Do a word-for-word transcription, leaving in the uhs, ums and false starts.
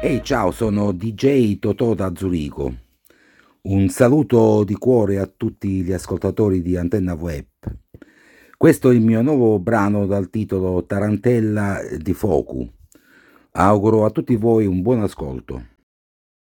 Ehi, ciao, sono D J Totò da Zurigo. Un saluto di cuore a tutti gli ascoltatori di Antenna Web. Questo è il mio nuovo brano dal titolo Tarantella di Focu. Auguro a tutti voi un buon ascolto.